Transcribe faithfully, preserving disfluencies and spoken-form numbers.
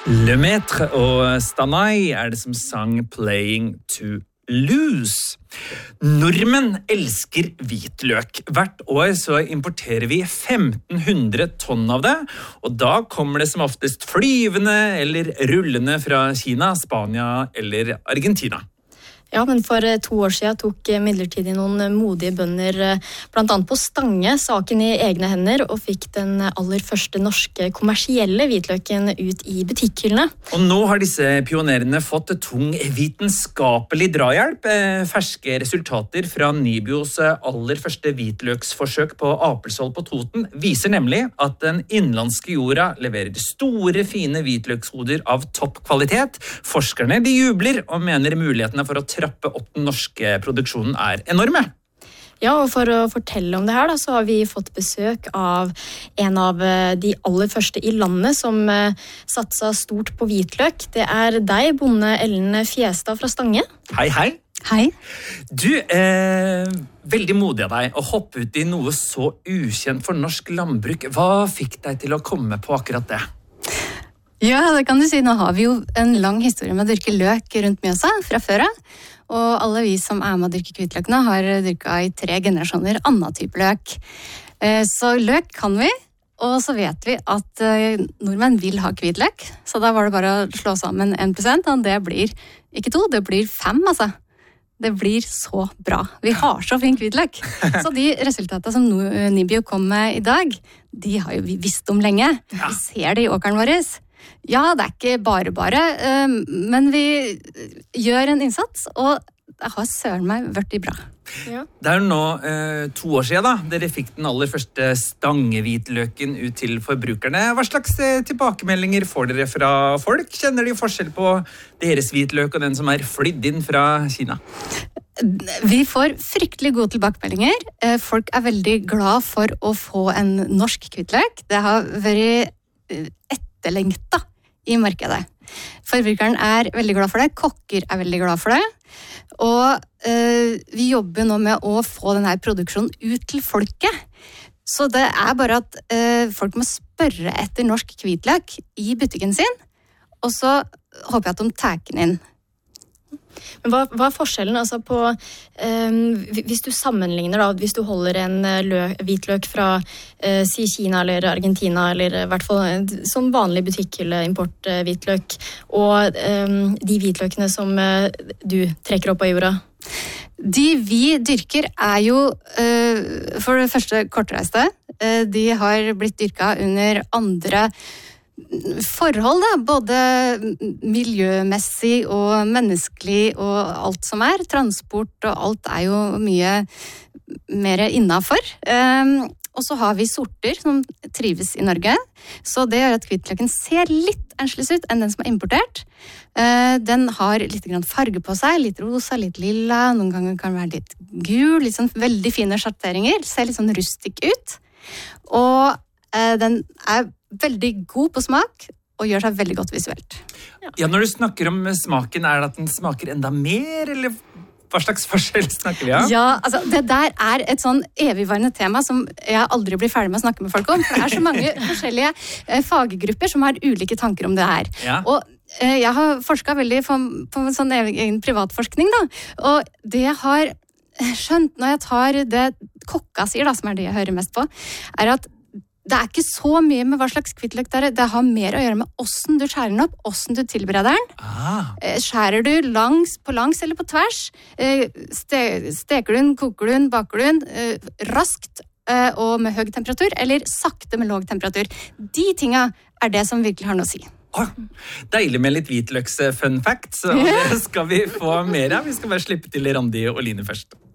Lemaitre og Stanai er det som sang Playing to Lose. Nordmenn elsker hvitløk. Hvert år så importerer vi femten hundre tonn av det, og da kommer det som oftest flyvende eller rullende fra Kina, Spania eller Argentina. Ja, men for to år siden tok midlertidig noen modige bønder blant annet på Stange saken i egne hender og fikk den aller første norske kommersielle hvitløken ut i butikkhyllene. Og nå har disse pionerene fått tung vitenskapelig drahjelp. Ferske resultater fra Nibios aller første hvitløksforsøk på Apelsoll på Toten viser nemlig at den innlandske jorda leverer store, fine hvitløkshoder av topp kvalitet. Forskerne de jubler og mener mulighetene for å trappe opp den norske produksjonen er enorme. Ja, og for å fortelle om det her da, så har vi fått besøk av en av de aller første i landet som uh, satsa stort på hvitløk. Det er deg, bonde Ellen Fjestad fra Stange. Hei, hei. Hei. Du, eh, veldig modig av deg å hoppe ut i noe så ukjent for norsk landbruk. Hva fikk deg til å komme på akkurat det? Ja, det kan du si. Nå har vi jo en lang historie med å dyrke løk rundt Mjøsa fra før av. Og alle vi som er med å dyrke hvitløk nå har dyrket i tre generasjoner annen type løk. Så løk kan vi, og så vet vi at nordmenn vil ha hvitløk. Så da var det bare å slå sammen en prosent, og det blir ikke to, det blir fem, altså. Det blir så bra. Vi har så fin hvitløk. Så de resultatene som Nibio kom med i dag, de har jo vi visst om lenge. Vi ser det i åkeren vår. Ja, det er ikke bare bare, men vi gjør en innsats, og det har søren meg vært bra. Ja. Det er jo nå eh, to år siden da, dere fikk den aller første stangehvitløken ut til forbrukerne. Hva slags eh, tilbakemeldinger får dere fra folk? Kjenner de forskjell på deres hvitløk og den som er flydd inn fra Kina? Vi får fryktelig gode tilbakemeldinger. Folk er veldig glad for å få en norsk hvitløk. Det har vært etterlengta i markedet. Forbrukeren er veldig glad for det, kokker er veldig glad for det, og øh, vi jobber nå med å få denne produksjonen ut til folket. Så det er bare at øh, folk må spørre etter norsk hvitløk i butikken sin, og så håper jeg at de tar den inn. Men hva, hva er forskjellen altså på, um, hvis du sammenligner da, hvis du holder en løk, hvitløk fra uh, si Kina eller Argentina, eller i hvert fall som vanlig butikkhylle import uh, hvitløk, og um, de hvitløkene som uh, du trekker opp av jorda? De vi dyrker er jo uh, for det første kortreiste. Uh, de har blitt dyrket under andre forhold da, både miljømessig og menneskelig og alt som er. Transport og alt er jo mye mer innenfor. Um, og så har vi sorter som trives i Norge, så det gjør at hvitløken ser litt annerledes ut enn den som er importert. Uh, den har litt grann farge på seg, litt rosa, litt lilla, noen ganger kan den være litt gul, litt sånn veldig fine schatteringer, ser litt sånn rustik ut. Og uh, den er veldig god på smak og gjør seg veldig godt visuelt. Ja. Ja, når du snakker om smaken, er det at den smaker enda mer, eller hva slags forskjell snakker vi om? Ja, altså det der er et sånn evigvarende tema som jeg aldri blir ferdig med å snakke med folk om, for det er så mange forskjellige eh, faggrupper som har ulike tanker om det her. Ja. Og eh, jeg har forsket veldig på, på en sånn egen privatforskning da, og det jeg har skjønt når jeg tar det kokka sier da, som er det jeg hører mest på, er at det er ikke så mye med hva slags hvitløk det er. Det har mer å gjøre med hvordan du skjærer den opp, hvordan du tilbereder den. Ah. Skjærer du langs, på langs eller på tvers? Ste, steker du den, koker du den, baker du den raskt og med høy temperatur, eller sakte med låg temperatur? De tingene er det som virkelig har noe å si. Oh, deilig med litt hvitløks fun fact, så det skal vi få mer av. Vi skal bare slippe til Randi og Line først.